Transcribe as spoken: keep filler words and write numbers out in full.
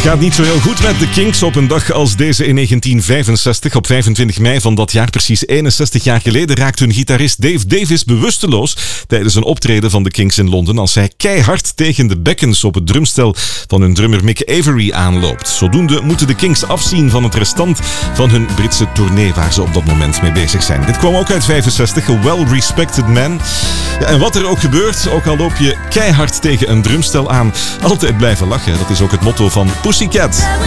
gaat niet zo heel goed met de Kinks op een dag als deze in negentien vijfenzestig. Op vijfentwintig mei van dat jaar, precies eenenzestig jaar geleden, raakt hun gitarist Dave Davis bewusteloos tijdens een optreden van de Kinks in Londen als hij keihard tegen de bekkens op het drumstel van hun drummer Mick Avery aanloopt. Zodoende moeten de Kinks afzien van het restant van hun Britse tournee waar ze op dat moment mee bezig zijn. Dit kwam ook uit vijfenzestig, a well-respected man. Ja, en wat er ook gebeurt, ook al loop je keihard tegen een drumstel aan, altijd blijven lachen. Dat is ook het motto van Pussycat.